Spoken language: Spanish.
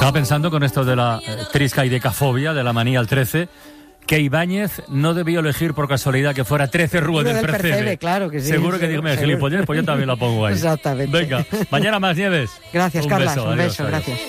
Estaba pensando con esto de la triscaidecafobia, de la manía al 13, que Ibáñez no debió elegir por casualidad que fuera 13 Rúa del Percebe. Claro que sí. Seguro que dígame gilipollez, pues yo también la pongo ahí. Exactamente. Venga, mañana más, Nieves. Gracias, Carlas. Un beso, adiós. gracias.